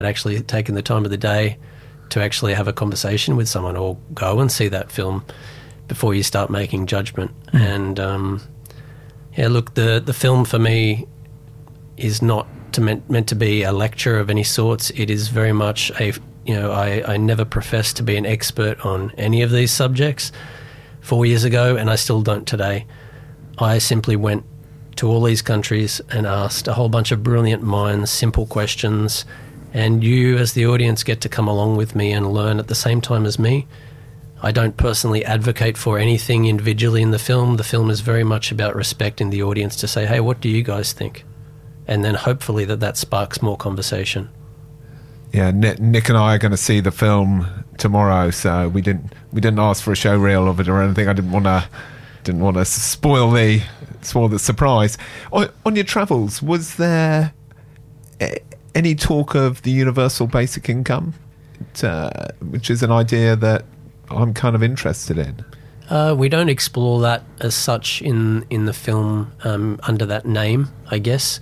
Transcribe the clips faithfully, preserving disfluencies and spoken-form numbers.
actually taking the time of the day to actually have a conversation with someone or go and see that film before you start making judgment. Mm. And um, yeah, look, the the film for me is not to meant meant to be a lecture of any sorts. It is very much a you know I, I never professed to be an expert on any of these subjects four years ago, and I still don't today. I simply went to all these countries and asked a whole bunch of brilliant minds simple questions, and you as the audience get to come along with me and learn at the same time as me. I don't personally advocate for anything individually in the film. The film is very much about respecting the audience to say, hey, what do you guys think? And then hopefully that that sparks more conversation. Yeah, Nick, Nick and I are going to see the film tomorrow, so we didn't we didn't ask for a show reel of it or anything. I didn't want to didn't want to spoil the spoil the surprise. On, on your travels, was there any talk of the universal basic income, uh, which is an idea that I'm kind of interested in? Uh, we don't explore that as such in in the film um, under that name, I guess.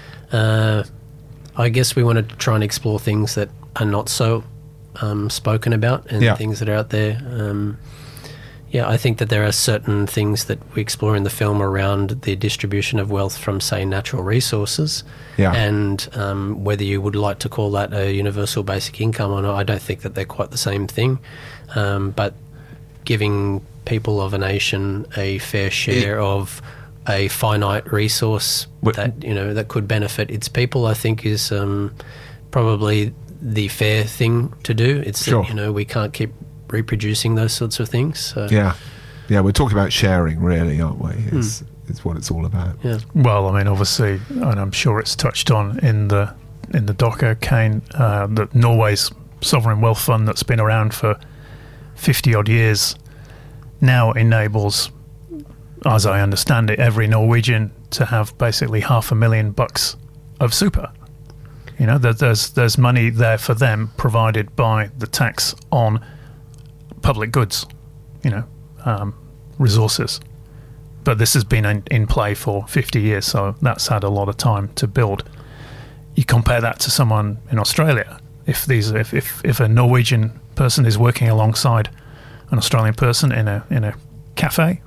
Uh, I guess we want to try and explore things that are not so um, spoken about and yeah. things that are out there. Um, yeah, I think that there are certain things that we explore in the film around the distribution of wealth from, say, natural resources. Yeah. And um, whether you would like to call that a universal basic income or not, I don't think that they're quite the same thing. Um, but giving people of a nation a fair share of a finite resource that you know that could benefit its people, I think, is um, probably the fair thing to do. It's sure. that, you know we can't keep reproducing those sorts of things. So. Yeah, yeah, we're talking about sharing, really, aren't we? It's, mm. it's what it's all about. Yeah. Well, I mean, obviously, and I'm sure it's touched on in the in the doco, Kane, uh, that Norway's sovereign wealth fund that's been around for fifty odd years now enables, as I understand it, every Norwegian to have basically half a million bucks of super. You know, there's there's money there for them provided by the tax on public goods, you know, um, resources. But this has been in, in play for fifty years, so that's had a lot of time to build. You compare that to someone in Australia. If these, if if, if a Norwegian person is working alongside an Australian person in a in a cafe,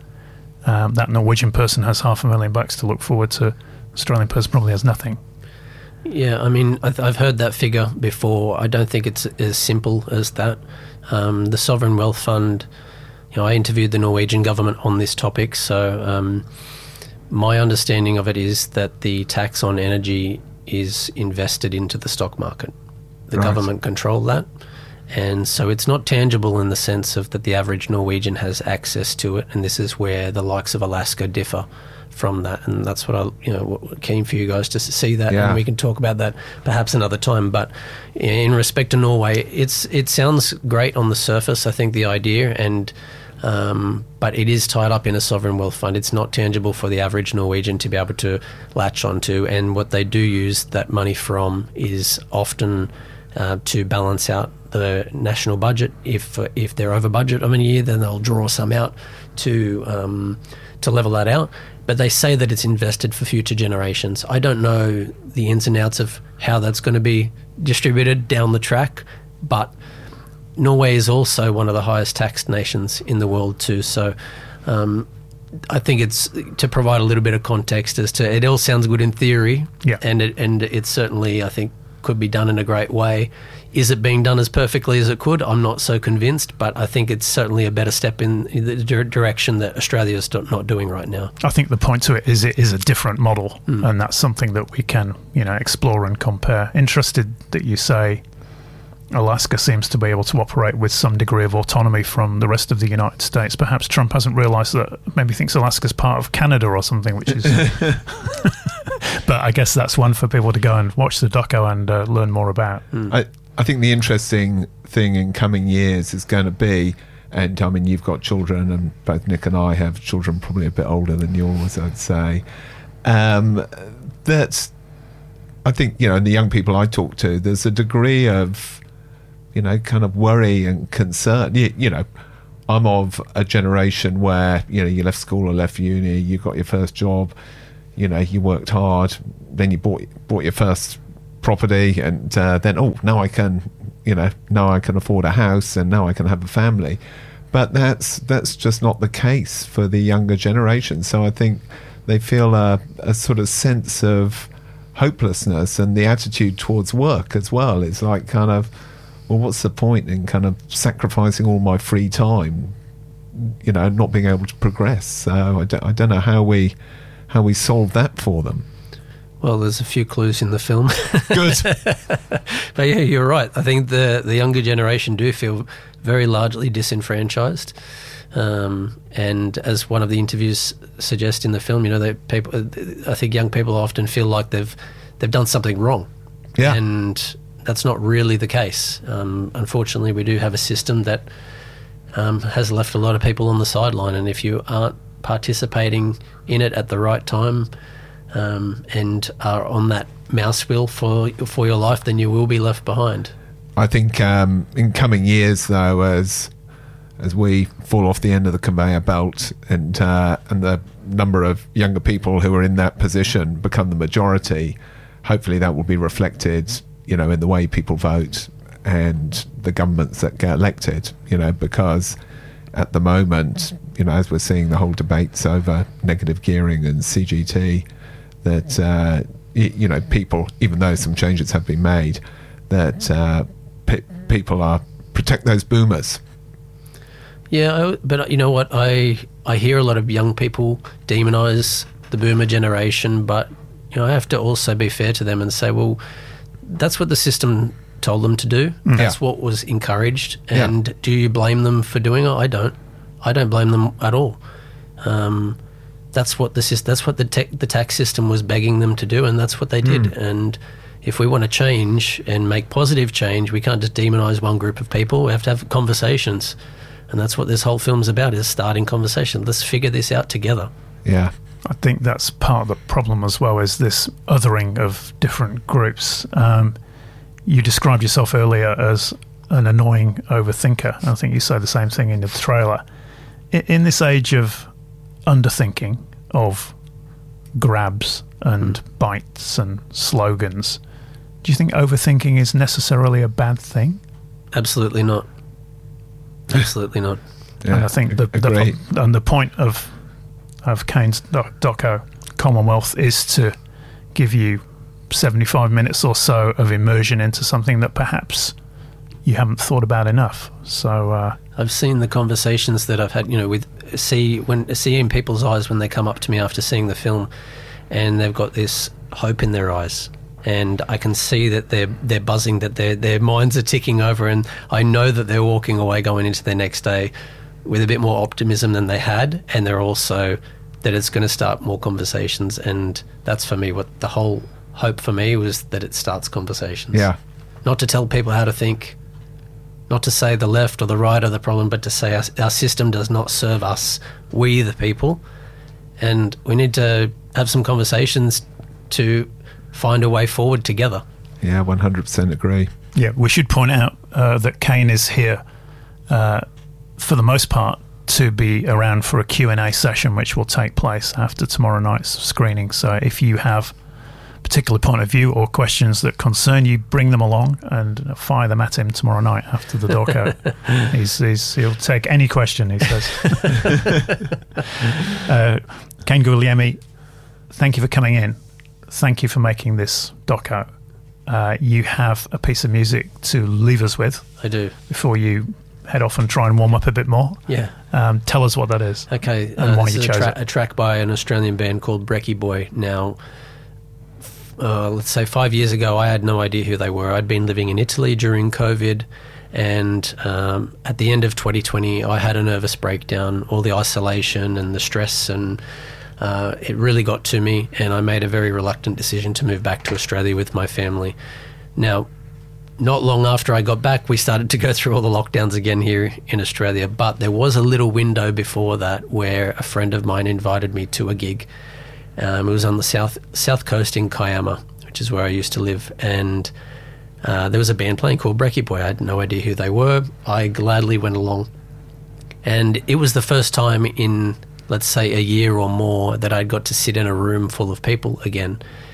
um, that Norwegian person has half a million bucks to look forward to. Australian person probably has nothing. Yeah, I mean, I've, I've heard that figure before. I don't think it's as simple as that. Um, the Sovereign Wealth Fund, you know, I interviewed the Norwegian government on this topic, so um, my understanding of it is that the tax on energy is invested into the stock market. The right. government control that. And so it's not tangible in the sense of that the average Norwegian has access to it, and this is where the likes of Alaska differ from that, and that's what I, you know, keen for you guys to see that, yeah. and we can talk about that perhaps another time. But in respect to Norway, it's it sounds great on the surface, I think, the idea, and um, but it is tied up in a sovereign wealth fund. It's not tangible for the average Norwegian to be able to latch onto, and what they do use that money from is often uh, to balance out the national budget. If uh, if they're over budget of a year, then they'll draw some out to um, to level that out. But they say that it's invested for future generations. I don't know the ins and outs of how that's going to be distributed down the track, but Norway is also one of the highest taxed nations in the world too. So um, I think it's to provide a little bit of context as to, it all sounds good in theory, yeah. and it, and it certainly, I think, could be done in a great way. Is it being done as perfectly as it could? I'm not so convinced, but I think it's certainly a better step in the direction that Australia is not doing right now. I think the point to it is it is a different model, mm. and that's something that we can, you know, explore and compare. Interested that you say Alaska seems to be able to operate with some degree of autonomy from the rest of the United States. Perhaps Trump hasn't realised that, maybe thinks Alaska's part of Canada or something, which is... But I guess that's one for people to go and watch the doco and uh, learn more about. Mm. I, I think the interesting thing in coming years is going to be, and I mean, you've got children, and both Nick and I have children probably a bit older than yours, I'd say. Um, that's, I think, you know, and the young people I talk to, there's a degree of, you know, kind of worry and concern. You, you know, I'm of a generation where, you know, you left school or left uni, you got your first job, you know, you worked hard, then you bought bought your first property, and uh, then oh, now I can, you know, now I can afford a house, and now I can have a family. But that's that's just not the case for the younger generation. So I think they feel a, a sort of sense of hopelessness, and the attitude towards work as well. It's like kind of, well, what's the point in kind of sacrificing all my free time, you know, not being able to progress? So I don't, I don't know how we how we solve that for them. Well, there's a few clues in the film. Good. But yeah, you're right. I think the, the younger generation do feel very largely disenfranchised. Um, and as one of the interviews suggests in the film, you know, they, people, I think young people often feel like they've they've done something wrong. Yeah. And that's not really the case. Um, unfortunately, we do have a system that um, has left a lot of people on the sideline. And if you aren't participating in it at the right time, Um, and are on that mouse wheel for for your life, then you will be left behind. I think um, in coming years, though, as as we fall off the end of the conveyor belt, and uh, and the number of younger people who are in that position become the majority, hopefully that will be reflected, you know, in the way people vote and the governments that get elected. You know, because at the moment, you know, as we're seeing the whole debates over negative gearing and C G T, that uh, y- you know, people, even though some changes have been made, that uh, pe- people are protect those boomers. Yeah, I, but you know what? I I hear a lot of young people demonise the boomer generation, but you know, I have to also be fair to them and say, well, that's what the system told them to do. Mm. That's Yeah. what was encouraged. And Yeah. do you blame them for doing it? I don't. I don't blame them at all. Um, that's what the sys- that's what the te- the tax system was begging them to do, and that's what they did. Mm. And if we want to change and make positive change, we can't just demonise one group of people. We have to have conversations. And that's what this whole film's about, is starting conversation. Let's figure this out together. Yeah. I think that's part of the problem as well, is this othering of different groups. Um, you described yourself earlier as an annoying overthinker. I think you say the same thing in the trailer. In, in this age of underthinking, of grabs and mm. bites and slogans, do you think overthinking is necessarily a bad thing? Absolutely not. Absolutely not. Yeah, and I think the, the and the point of of Kane's doc, doco Commonwealth is to give you seventy-five minutes or so of immersion into something that perhaps you haven't thought about enough. So uh, I've seen the conversations that I've had, you know, with see when seeing people's eyes when they come up to me after seeing the film, and they've got this hope in their eyes. And I can see that they're they're buzzing, that their their minds are ticking over, and I know that they're walking away, going into their next day with a bit more optimism than they had, and they're also that it's going to start more conversations. And that's for me what the whole hope for me was, that it starts conversations. Yeah, not to tell people how to think, not to say the left or the right are the problem, but to say our, our system does not serve us, we the people, and we need to have some conversations to find a way forward together. Yeah, one hundred percent agree. Yeah, we should point out uh, that Kane is here uh, for the most part to be around for a Q and A session, which will take place after tomorrow night's screening. So if you have a particular point of view or questions that concern you, bring them along and fire them at him tomorrow night after the doco. he's, he's, he'll take any question, he says. uh, Kane Guglielmi, thank you for coming in. Thank you for making this doco. Uh, you have a piece of music to leave us with. I do. Before you head off and try and warm up a bit more. Yeah. Um, tell us what that is. Okay. And uh, why this you is chose a, tra- it. a track by an Australian band called Brekkie Boy. Now, uh, let's say five years ago, I had no idea who they were. I'd been living in Italy during COVID, and um, at the end of twenty twenty, I had a nervous breakdown. All the isolation and the stress, and uh, it really got to me, and I made a very reluctant decision to move back to Australia with my family. Now, not long after I got back, we started to go through all the lockdowns again here in Australia, but there was a little window before that where a friend of mine invited me to a gig. Um, it was on the south south coast in Kiama, which is where I used to live, and uh, there was a band playing called Brekkie Boy. I had no idea who they were. I gladly went along, and it was the first time in, let's say, a year or more that I'd got to sit in a room full of people again.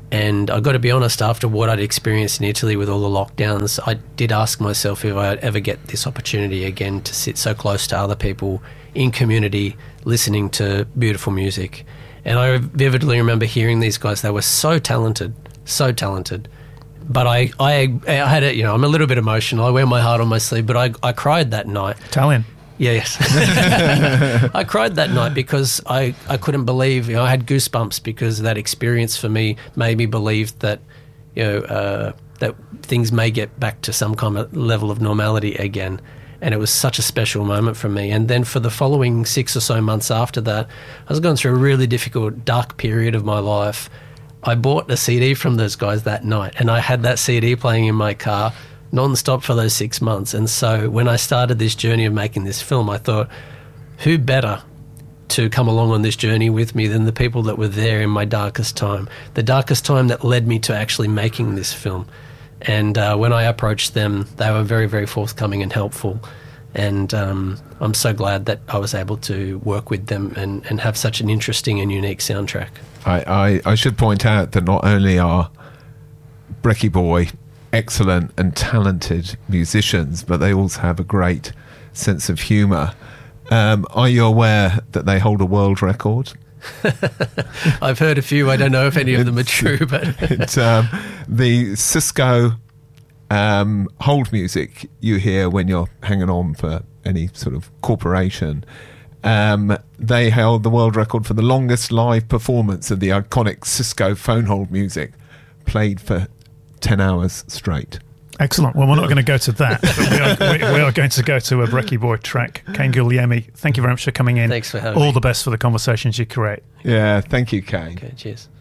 And I got to be honest, after what I'd experienced in Italy with all the lockdowns, I did ask myself if I'd ever get this opportunity again to sit so close to other people in community, listening to beautiful music. And I vividly remember hearing these guys. They were so talented, so talented. But I, I, I had it, you know, I'm a little bit emotional. I wear my heart on my sleeve, but I, I cried that night. Italian. Yeah, yes. I cried that night because I, I couldn't believe, you know, I had goosebumps because that experience for me made me believe that, you know, uh, that things may get back to some kind of level of normality again. And it was such a special moment for me. And then for the following six or so months after that, I was going through a really difficult, dark period of my life. I bought a C D from those guys that night, and I had that C D playing in my car non-stop for those six months. And so when I started this journey of making this film, I thought, who better to come along on this journey with me than the people that were there in my darkest time, the darkest time that led me to actually making this film. And uh, when I approached them, they were very, very forthcoming and helpful. And um, I'm so glad that I was able to work with them and, and have such an interesting and unique soundtrack. I, I, I should point out that not only are Brekkie Boy excellent and talented musicians, but they also have a great sense of humour. Um, are you aware that they hold a world record? I've heard a few. I don't know if any of them are true, but it's um, the Cisco um, hold music you hear when you're hanging on for any sort of corporation. Um, they held the world record for the longest live performance of the iconic Cisco phone hold music, played for ten hours straight. Excellent. Well, we're not going to go to that. But we, are, we, we are going to go to a Brekkie Boy track. Kane Guglielmi, thank you very much for coming in. Thanks for having All me. the best for the conversations you create. Yeah, thank you, Kane. Okay, cheers.